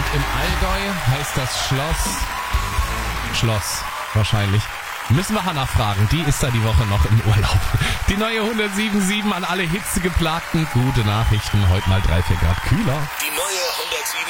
im Allgäu heißt das Schloss wahrscheinlich. Müssen wir Hannah fragen, die ist da die Woche noch im Urlaub. Die neue 107.7 an alle hitzegeplagten. Gute Nachrichten, heute mal 3-4 Grad kühler. Die neue